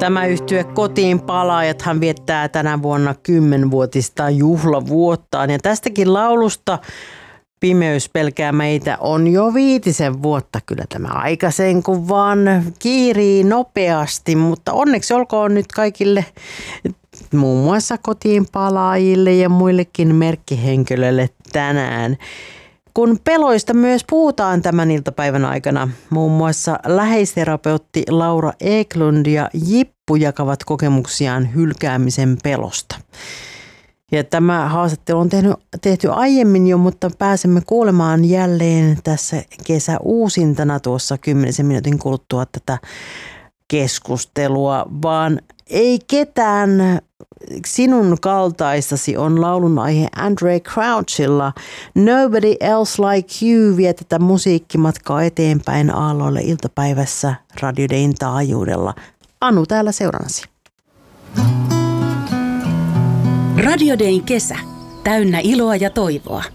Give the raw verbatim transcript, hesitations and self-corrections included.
Tämä yhtye Kotiin palaajathan viettää tänä vuonna kymmenvuotista juhlavuottaan ja tästäkin laulusta Pimeys pelkää meitä on jo viitisen vuotta. Kyllä tämä aika sen kun vaan kiirii nopeasti, mutta onneksi olkoon nyt kaikille muun muassa kotiin palaajille ja muillekin merkkihenkilöille tänään. Kun peloista myös puhutaan tämän iltapäivän aikana, muun muassa läheisterapeutti Laura Eklund ja Jippu jakavat kokemuksiaan hylkäämisen pelosta. Ja tämä haastattelu on tehty, tehty aiemmin jo, mutta pääsemme kuulemaan jälleen tässä kesäuusintana tuossa kymmenisen minuutin kuluttua tätä keskustelua, vaan ei ketään sinun kaltaistasi on laulun aihe Andraé Crouchilla. Nobody else like you vie tätä musiikkimatkaa eteenpäin aalloille iltapäivässä Radio Dayn taajuudella. Anu täällä seurannasi. Radio Dayn kesä. Täynnä iloa ja toivoa.